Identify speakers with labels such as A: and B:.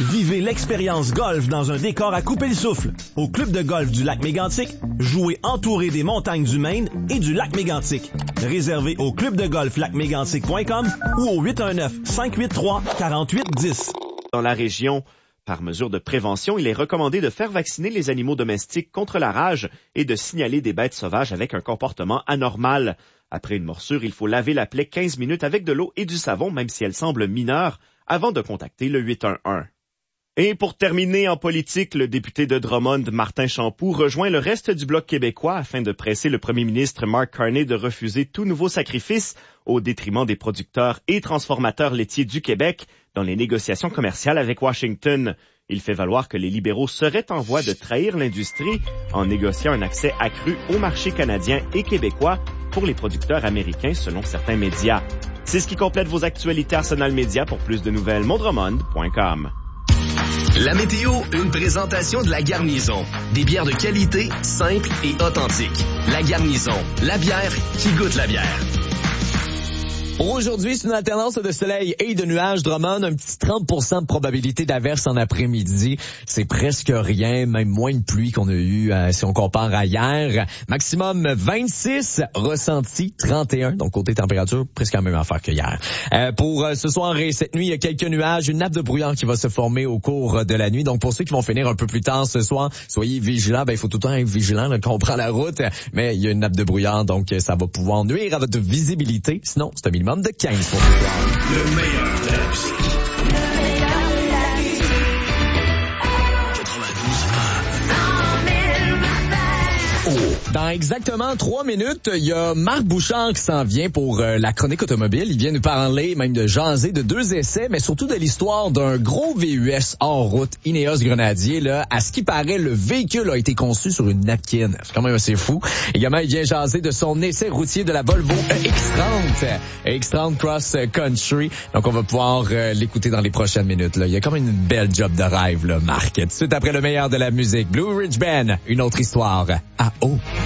A: Vivez l'expérience golf dans un décor à couper le souffle. Au club de golf du lac Mégantic, jouez entouré des montagnes du Maine et du lac Mégantic. Réservé au clubdegolflacmégantic.com ou au 819-583-4810.
B: Dans la région, par mesure de prévention, il est recommandé de faire vacciner les animaux domestiques contre la rage et de signaler des bêtes sauvages avec un comportement anormal. Après une morsure, il faut laver la plaie 15 minutes avec de l'eau et du savon, même si elle semble mineure, avant de contacter le 811. Et pour terminer en politique, le député de Drummond, Martin Champoux, rejoint le reste du Bloc québécois afin de presser le premier ministre Mark Carney de refuser tout nouveau sacrifice au détriment des producteurs et transformateurs laitiers du Québec dans les négociations commerciales avec Washington. Il fait valoir que les libéraux seraient en voie de trahir l'industrie en négociant un accès accru au marché canadien et québécois pour les producteurs américains selon certains médias. C'est ce qui complète vos actualités Arsenal Média. Pour plus de nouvelles, mondremond.com.
C: La météo, une présentation de La Garnison. Des bières de qualité, simples et authentiques. La Garnison, la bière qui goûte la bière.
D: Aujourd'hui, c'est une alternance de soleil et de nuages. Drummond, un petit 30% de probabilité d'averse en après-midi. C'est presque rien, même moins de pluie qu'on a eu si on compare à hier. Maximum 26, ressenti 31. Donc, côté température, presque la même affaire que hier. Pour ce soir et cette nuit, il y a quelques nuages, une nappe de brouillard qui va se former au cours de la nuit. Donc, pour ceux qui vont finir un peu plus tard ce soir, soyez vigilants. Il faut tout le temps être vigilant là, quand on prend la route. Mais il y a une nappe de brouillard, donc ça va pouvoir nuire à votre visibilité. Sinon, c'est un minimum de 15 pour ce soir.
C: Le meilleur de la musique.
D: Dans exactement 3 minutes, il y a Marc Bouchard qui s'en vient pour la chronique automobile. Il vient nous parler, même de jaser de 2 essais, mais surtout de l'histoire d'un gros VUS hors route, Ineos Grenadier. Là, à ce qui paraît, le véhicule a été conçu sur une napkin. C'est quand même assez fou. Également, il vient jaser de son essai routier de la Volvo X30 Cross Country. Donc, on va pouvoir l'écouter dans les prochaines minutes. Là. Il y a comme une belle job de rêve, là, Marc. Tout de suite après le meilleur de la musique, Blue Ridge Band, une autre histoire à eau.